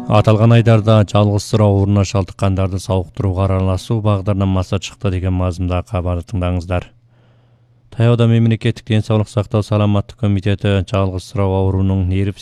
Аталған айдарда жалғызсырау ауруына шалдыққандарды сауықтыруға араласу бағдарламасы шықты деген мазмұнда хабарды тыңдаңыздар. Таяуда мемлекеттік денсаулық сақтау саламаттық комитеті жалғызсырау ауруының нерв